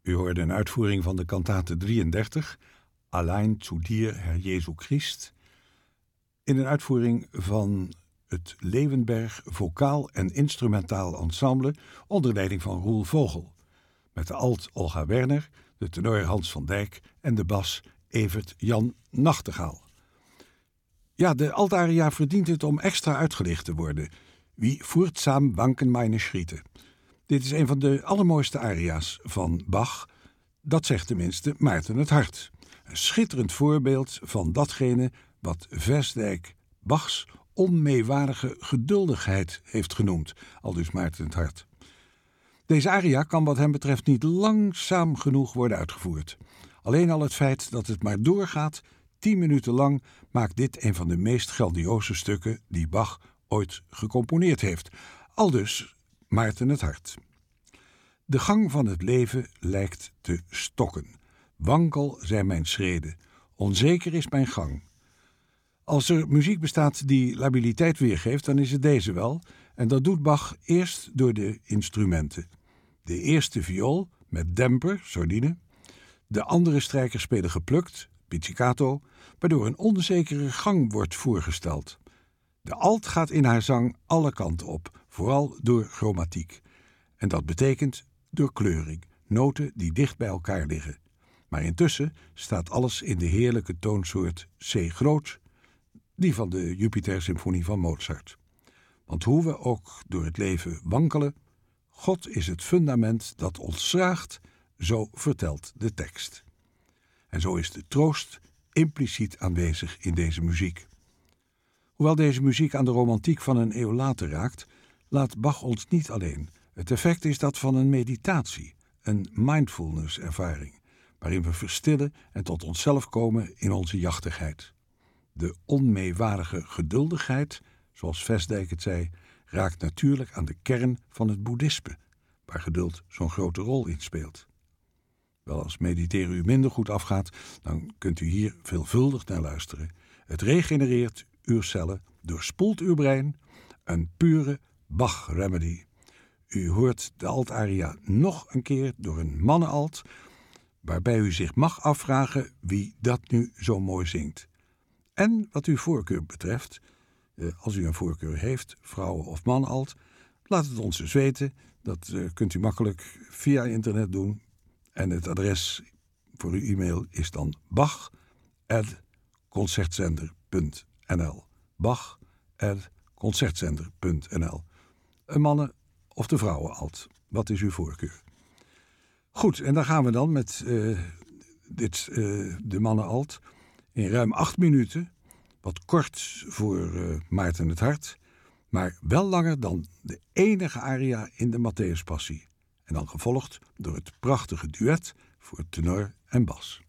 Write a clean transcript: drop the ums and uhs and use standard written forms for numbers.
U hoorde een uitvoering van de kantate 33, Allein zu dir, Herr Jesu Christ, in een uitvoering van het Leeuwenberg Vocaal en Instrumentaal Ensemble onder leiding van Roel Vogel, met de alt Olga Werner, de tenor Hans van Dijk en de bas Evert Jan Nachtegaal. Ja, de altaria verdient het om extra uitgelicht te worden. Wie furchtzaam wanken meine Schritte. Dit is een van de allermooiste aria's van Bach. Dat zegt tenminste Maarten het Hart. Een schitterend voorbeeld van datgene wat Vestdijk Bachs onmeewarige geduldigheid heeft genoemd, aldus Maarten het Hart. Deze aria kan wat hem betreft niet langzaam genoeg worden uitgevoerd. Alleen al het feit dat het maar doorgaat, 10 minuten lang, maakt dit een van de meest grandioze stukken die Bach ooit gecomponeerd heeft. Aldus Maarten het Hart. De gang van het leven lijkt te stokken. Wankel zijn mijn schreden. Onzeker is mijn gang. Als er muziek bestaat die labiliteit weergeeft, dan is het deze wel. En dat doet Bach eerst door de instrumenten. De eerste viool met demper, sordine. De andere strijkers spelen geplukt, pizzicato, waardoor een onzekere gang wordt voorgesteld. De alt gaat in haar zang alle kanten op, vooral door chromatiek. En dat betekent door kleuring, noten die dicht bij elkaar liggen. Maar intussen staat alles in de heerlijke toonsoort C groot, die van de Jupiter-symfonie van Mozart. Want hoe we ook door het leven wankelen, God is het fundament dat ons draagt, zo vertelt de tekst. En zo is de troost impliciet aanwezig in deze muziek. Hoewel deze muziek aan de romantiek van een eeuw later raakt, laat Bach ons niet alleen. Het effect is dat van een meditatie, een mindfulness-ervaring, waarin we verstillen en tot onszelf komen in onze jachtigheid. De onmeewarige geduldigheid, zoals Vestdijk het zei, raakt natuurlijk aan de kern van het boeddhisme, waar geduld zo'n grote rol in speelt. Wel, als mediteren u minder goed afgaat, dan kunt u hier veelvuldig naar luisteren. Het regenereert uw cellen, doorspoelt uw brein, een pure Bach-remedy. U hoort de altaria nog een keer door een mannenalt, waarbij u zich mag afvragen wie dat nu zo mooi zingt. En wat uw voorkeur betreft, als u een voorkeur heeft, vrouwen- of mannenalt, laat het ons dus weten. Dat kunt u makkelijk via internet doen. En het adres voor uw e-mail is dan bach@concertzender.nl. bach@concertzender.nl. Een mannen- of de vrouwenalt. Wat is uw voorkeur? Goed, en dan gaan we dan met de mannenalt in ruim 8 minuten. Wat kort voor Maarten het Hart, maar wel langer dan de enige aria in de Matthäuspassie. En dan gevolgd door het prachtige duet voor tenor en bas.